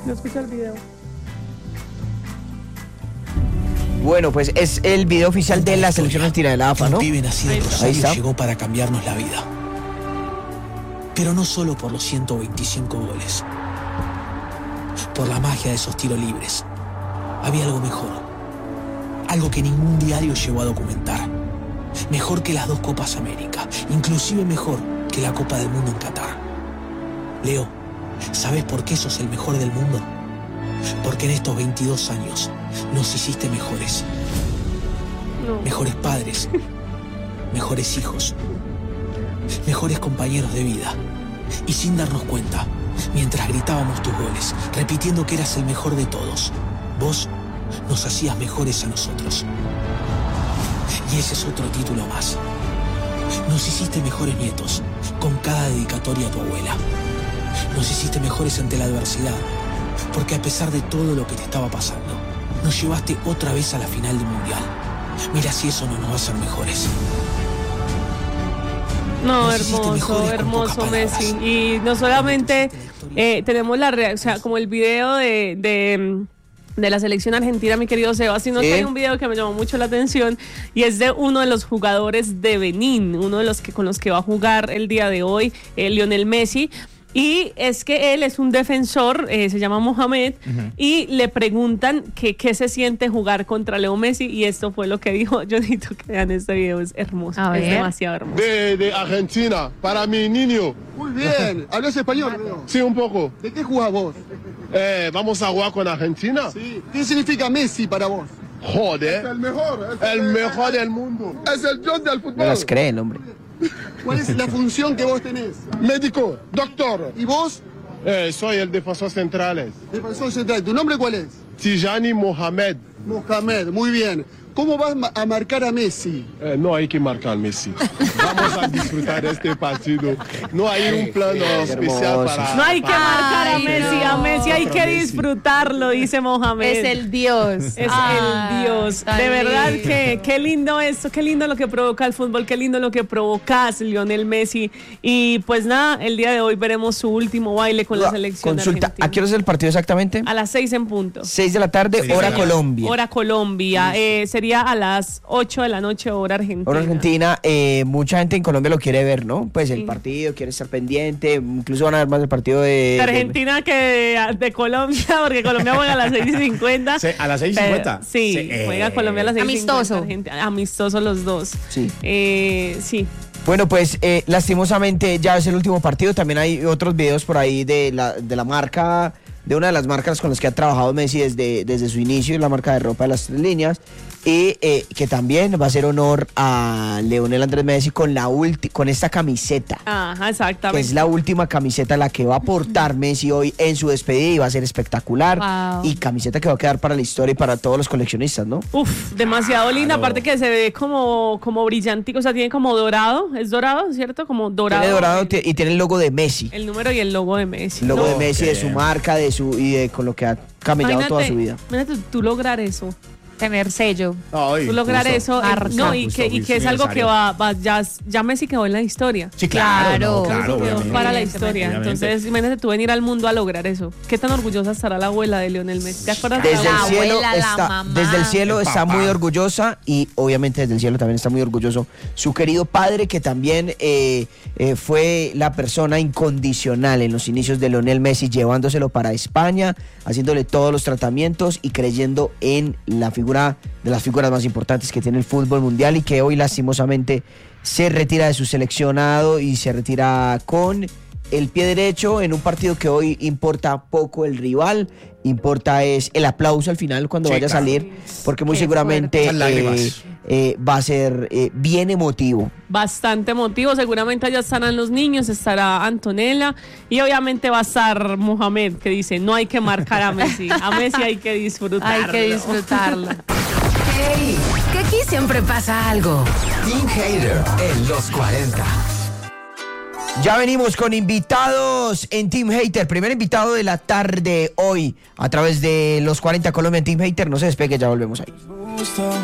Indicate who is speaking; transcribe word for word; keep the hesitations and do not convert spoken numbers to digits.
Speaker 1: No escucha el video.
Speaker 2: Bueno, pues es el video oficial de la selección argentina de la A F A, ¿no?
Speaker 3: Un pibe nacido en
Speaker 2: Ahí
Speaker 3: Rosario
Speaker 2: está.
Speaker 3: llegó para cambiarnos la vida. Pero no solo por los ciento veinticinco goles. Por la magia de esos tiros libres. Había algo mejor. Algo que ningún diario llegó a documentar. Mejor que las dos Copas América. Inclusive mejor que la Copa del Mundo en Qatar. Leo, ¿sabes por qué sos el mejor del mundo? Porque en estos veintidós años nos hiciste mejores.
Speaker 1: No.
Speaker 3: Mejores padres. Mejores hijos. Mejores compañeros de vida. Y sin darnos cuenta, mientras gritábamos tus goles, repitiendo que eras el mejor de todos, vos nos hacías mejores a nosotros. Y ese es otro título más. Nos hiciste mejores nietos, con cada dedicatoria a tu abuela. Nos hiciste mejores ante la adversidad, porque a pesar de todo lo que te estaba pasando, nos llevaste otra vez a la final del Mundial. Mira si eso no nos va a hacer mejores.
Speaker 1: No,
Speaker 3: Nos hiciste
Speaker 1: hermoso,
Speaker 3: mejores con
Speaker 1: hermoso
Speaker 3: pocas
Speaker 1: Messi.
Speaker 3: palabras.
Speaker 1: Y no solamente eh, tenemos la reacción, o sea, como el video de, de, de la selección argentina, mi querido Seba, sino
Speaker 2: Sí.
Speaker 1: que hay un video que me llamó mucho la atención y es de uno de los jugadores de Benín, uno de los que con los que va a jugar el día de hoy, eh, Lionel Messi. Y es que él es un defensor, eh, se llama Mohamed, uh-huh. y le preguntan que qué se siente jugar contra Leo Messi, y esto fue lo que dijo. Yo necesito que vean este video, es hermoso,
Speaker 4: A
Speaker 1: es
Speaker 4: ver.
Speaker 1: demasiado hermoso.
Speaker 5: De, de Argentina, para mi niño.
Speaker 6: Muy bien. ¿Hablas español?
Speaker 5: Sí, un poco.
Speaker 6: ¿De qué jugás vos?
Speaker 5: Eh, ¿Vamos a jugar con Argentina?
Speaker 6: Sí. ¿Qué significa Messi para vos?
Speaker 5: Joder.
Speaker 6: Es el mejor. Es
Speaker 5: El mejor del mundo.
Speaker 6: Es el John del
Speaker 2: No
Speaker 6: fútbol.
Speaker 2: las creen, hombre.
Speaker 6: ¿Cuál es la función que vos tenés?
Speaker 5: Médico, doctor.
Speaker 6: ¿Y vos?
Speaker 5: Eh, soy el defensor central.
Speaker 6: Defensor central. ¿Tu nombre cuál es?
Speaker 5: Tijani Mohamed.
Speaker 6: Mohamed. Muy bien. ¿Cómo vas ma- a marcar a Messi?
Speaker 5: Eh, no hay que marcar Messi. Vamos a disfrutar este partido. No hay un plano especial para...
Speaker 1: No hay que marcar a
Speaker 4: Ay,
Speaker 1: Messi,
Speaker 4: no.
Speaker 1: a Messi hay que
Speaker 5: Messi.
Speaker 1: disfrutarlo, dice Mohamed.
Speaker 4: Es el Dios.
Speaker 1: Es
Speaker 4: Ah,
Speaker 1: el Dios.
Speaker 4: tan
Speaker 1: De verdad
Speaker 4: lindo.
Speaker 1: que qué lindo esto, qué lindo lo que provoca el fútbol, qué lindo lo que provocas, Lionel Messi. Y pues nada, el día de hoy veremos su último baile con la selección
Speaker 2: Consulta,
Speaker 1: argentina.
Speaker 2: ¿a qué hora es el partido exactamente?
Speaker 1: A las seis en punto.
Speaker 2: seis de la tarde, hora Colombia.
Speaker 1: Hora Colombia. Eh, sería a las ocho de la noche, hora Argentina.
Speaker 2: Hora Argentina, eh, mucha gente en Colombia lo quiere ver, ¿no? Pues el
Speaker 1: Sí.
Speaker 2: partido, quiere estar pendiente, incluso van a ver más el partido de...
Speaker 1: De Argentina que de, de Colombia, porque Colombia juega a las seis y cincuenta.
Speaker 7: Sí, a las seis y cincuenta.
Speaker 1: Sí,
Speaker 7: Sí,
Speaker 1: juega
Speaker 7: eh,
Speaker 1: Colombia a las seis y cincuenta.
Speaker 4: Amistoso.
Speaker 1: Argentina- Amistoso los dos.
Speaker 2: Sí.
Speaker 1: Eh, sí.
Speaker 2: Bueno, pues eh, lastimosamente ya es el último partido. También hay otros videos por ahí de la, de la marca, de una de las marcas con las que ha trabajado Messi desde, desde su inicio, la marca de ropa de las tres líneas. Y eh, que también va a hacer honor a Lionel Andrés Messi con, la ulti- con esta camiseta.
Speaker 1: Ajá,
Speaker 2: Que
Speaker 1: exactamente.
Speaker 2: es la última camiseta la que va a portar Messi hoy en su despedida y va a ser espectacular.
Speaker 4: Wow.
Speaker 2: Y camiseta que va a quedar para la historia y para todos los coleccionistas, ¿no?
Speaker 1: Uf, demasiado linda. Aparte que se ve como, como brillantico, o sea, tiene como dorado. Es dorado, ¿cierto? Como dorado.
Speaker 2: Tiene dorado
Speaker 1: el,
Speaker 2: ti- y tiene el logo de Messi.
Speaker 1: el número y el logo de Messi.
Speaker 2: El logo
Speaker 1: No,
Speaker 2: de Messi,
Speaker 7: qué
Speaker 2: de su
Speaker 7: bien.
Speaker 2: marca, de su y de con lo que ha camellado
Speaker 1: imagínate-
Speaker 2: toda su vida.
Speaker 1: Imagínate tú lograr eso.
Speaker 4: Tener sello.
Speaker 7: Ay,
Speaker 1: Tú lograr
Speaker 7: justo.
Speaker 1: eso. eh,
Speaker 4: Marca.
Speaker 1: no, y
Speaker 7: Justo,
Speaker 1: que, y
Speaker 7: justo,
Speaker 1: que es algo que
Speaker 7: necesario.
Speaker 1: va, va ya, ya Messi quedó en la historia.
Speaker 7: Sí, claro.
Speaker 4: Claro.
Speaker 7: no,
Speaker 1: Messi
Speaker 7: claro,
Speaker 1: quedó
Speaker 7: obviamente.
Speaker 1: para la
Speaker 4: Obviamente.
Speaker 1: historia.
Speaker 7: Obviamente.
Speaker 1: Entonces, imagínate tú venir al mundo a lograr eso. ¿Qué tan orgullosa estará la abuela de Lionel Messi? ¿Te acuerdas de
Speaker 2: Desde
Speaker 1: la
Speaker 2: el
Speaker 4: La
Speaker 1: abuela?
Speaker 2: cielo
Speaker 4: abuela, la
Speaker 2: está,
Speaker 4: mamá.
Speaker 2: desde el cielo
Speaker 7: El
Speaker 2: está
Speaker 7: papá.
Speaker 2: muy orgullosa y obviamente desde el cielo también está muy orgulloso su querido padre, que también eh, eh, fue la persona incondicional en los inicios de Lionel Messi, llevándoselo para España, haciéndole todos los tratamientos y creyendo en la figura de las figuras más importantes que tiene el fútbol mundial, y que hoy lastimosamente se retira de su seleccionado y se retira con el pie derecho en un partido que hoy importa poco el rival, importa es el aplauso al final cuando
Speaker 7: Sí,
Speaker 2: vaya a
Speaker 7: claro.
Speaker 2: salir, porque muy
Speaker 1: Qué
Speaker 2: seguramente
Speaker 7: fuerte. Las lágrimas.
Speaker 2: eh, eh, va a ser eh, bien emotivo.
Speaker 1: Bastante emotivo, seguramente allá estarán los niños, estará Antonella y obviamente va a estar Mohamed, que dice, no hay que marcar a Messi, a Messi hay que disfrutarlo.
Speaker 4: Hay que disfrutarlo.
Speaker 8: ¡Hey! Que aquí siempre pasa algo. Team Hater en los cuarenta.
Speaker 2: Ya venimos con invitados en Team Hater, primer invitado de la tarde hoy a través de los cuarenta Colombia en Team Hater. No se despegue, ya volvemos ahí.